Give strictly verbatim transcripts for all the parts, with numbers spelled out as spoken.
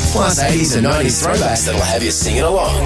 Plus eighties and nineties throwbacks that'll have you singing along.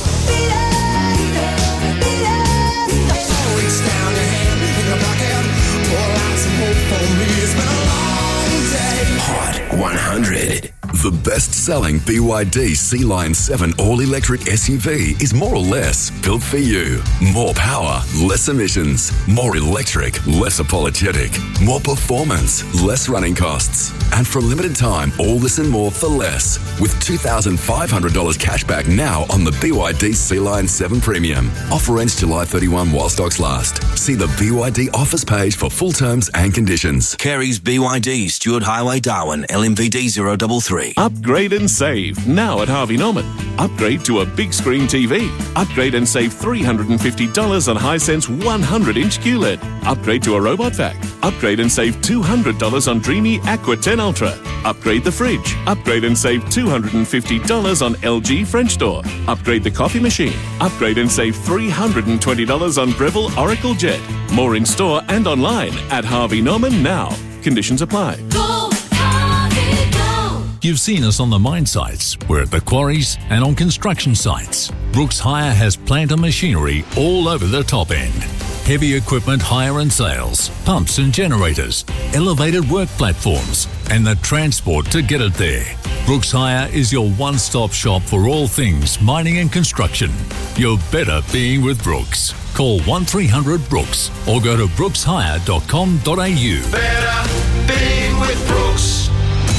Hot one hundred. The best-selling B Y D Sea Line seven all-electric S U V is more or less built for you. More power, less emissions. More electric, less apologetic. More performance, less running costs. And for a limited time, all this and more for less. With two thousand five hundred dollars cash back now on the B Y D Sea Line seven Premium. Offer ends July thirty-first while stocks last. See the B Y D offers page for full terms and conditions. Carey's B Y D, Stewart Highway, Darwin, L M V D zero three three. Upgrade and save now at Harvey Norman. Upgrade to a big screen T V. Upgrade and save three hundred fifty dollars on Hisense one hundred inch Q L E D. Upgrade to a robot vac. Upgrade and save two hundred dollars on Dreamy Aqua ten Ultra. Upgrade the fridge. Upgrade and save two hundred fifty dollars on L G French door. Upgrade the coffee machine. Upgrade and save three hundred twenty dollars on Breville Oracle Jet. More in store and online at Harvey Norman now. Conditions apply. Go, Harvey, go! You've seen us on the mine sites, we're at the quarries and on construction sites. Brooks Hire has plant and machinery all over the top end. Heavy equipment hire and sales, pumps and generators, elevated work platforms, and the transport to get it there. Brooks Hire is your one-stop shop for all things mining and construction. You're better being with Brooks. Call one three hundred Brooks or go to brooks hire dot com dot a u. Better being with Brooks.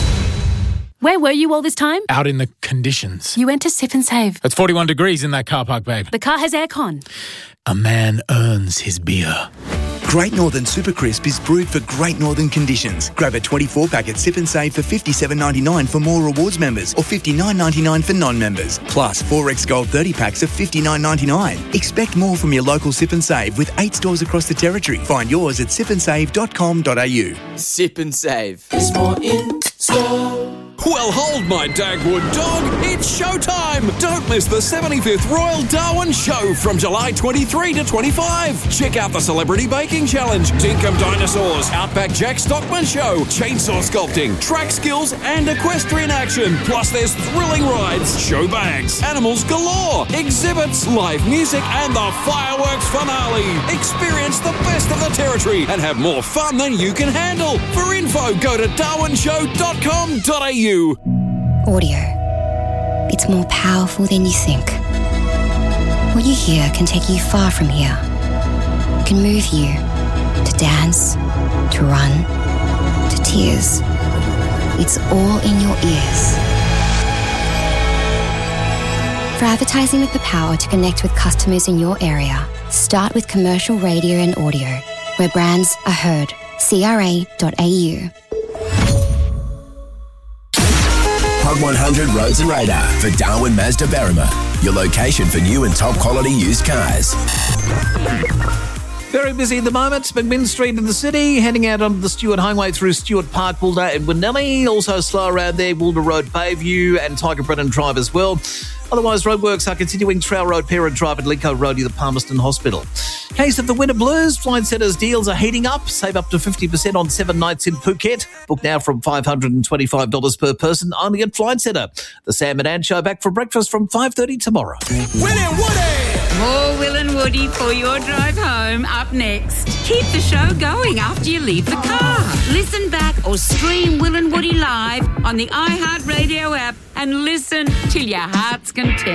Where were you all this time? Out in the conditions. You went to Sip and Save. It's forty-one degrees in that car park, babe. The car has aircon. A man earns his beer. Great Northern Super Crisp is brewed for Great Northern conditions. Grab a twenty-four pack at Sip and Save for fifty-seven ninety-nine for more rewards members or fifty-nine ninety-nine for non-members. Plus, four X Gold thirty packs of fifty-nine ninety-nine. Expect more from your local Sip and Save with eight stores across the territory. Find yours at sip and save dot com dot a u. Sip and Save. There's more in store. Well, hold my Dagwood dog. It's showtime. Don't miss the seventy-fifth Royal Darwin Show from July twenty-third to twenty-fifth. Check out the Celebrity Baking Challenge, Dinkum Dinosaurs, Outback Jack Stockman Show, chainsaw sculpting, track skills, and equestrian action. Plus, there's thrilling rides, show bags, animals galore, exhibits, live music, and the fireworks finale. Experience the best of the territory and have more fun than you can handle. For info, go to darwin show dot com dot a u. Audio. It's more powerful than you think. What you hear can take you far from here. It can move you to dance, to run, to tears. It's all in your ears. For advertising with the power to connect with customers in your area, start with commercial radio and audio, where brands are heard. C R A dot A U. Hot one hundred Roads and Radar for Darwin Mazda Berrima. Your location for new and top quality used cars. Very busy at the moment. McMinn Street in the city, heading out onto the Stewart Highway through Stewart Park, Boulder and Winnelly. Also slow around there, Boulder Road, Bayview and Tiger Brennan Drive as well. Otherwise, roadworks are continuing Trail Road, Parent Drive and Lincoln Road near the Palmerston Hospital. Case of the winter blues, Flight Centre's deals are heating up. Save up to fifty percent on seven nights in Phuket. Book now from five hundred twenty-five dollars per person only at Flight Centre. The Sam and Ann Show back for breakfast from five thirty tomorrow. Will and Woody! More Will and Woody for your drive home up next. Keep the show going after you leave the car. Listen back or stream Will and Woody live on the iHeartRadio app and listen till your heart's content.